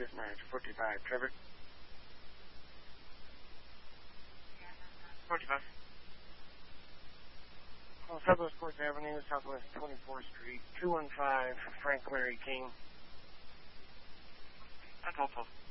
Fifth Manager 45. Trevor? 45. Southwest 4th Avenue, Southwest 24th Street, 215, Frank Larry King. That's helpful.